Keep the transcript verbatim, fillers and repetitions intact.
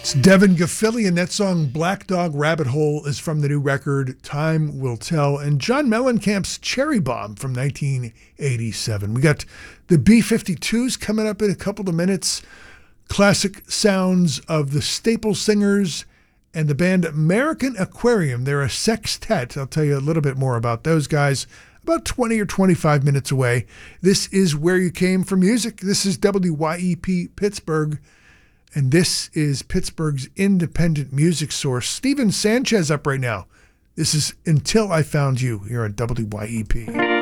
It's Devin Gaffili, and that song Black Dog Rabbit Hole is from the new record Time Will Tell, and John Mellencamp's Cherry Bomb from nineteen eighty-seven. We got the B fifty-twos coming up in a couple of minutes, classic sounds of the Staple Singers and the band American Aquarium. They're a sextet. I'll tell you a little bit more about those guys about twenty or twenty-five minutes away. This is Where You Came for Music. This is W Y E P Pittsburgh. And this is Pittsburgh's independent music source. Steven Sanchez up right now. This is Until I Found You here on W Y E P.